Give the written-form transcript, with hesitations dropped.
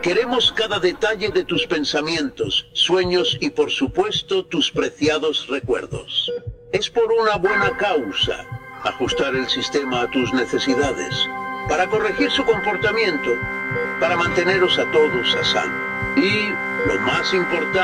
Queremos cada detalle de tus pensamientos, sueños y por supuesto tus preciados recuerdos. Es por una buena causa ajustar el sistema a tus necesidades, para corregir su comportamiento, para manteneros a todos a salvo. Y lo más importante,